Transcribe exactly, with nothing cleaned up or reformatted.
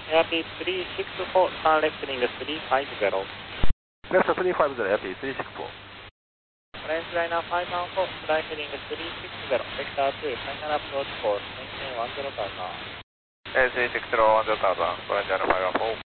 Happy three six four, turn left heading three five zero. Left three five zero, Happy three six four. French liner five one four, fly heading three six zero, vector two, final approach for maintain one zero thousand. three six zero, one zero thousand, French liner five one four.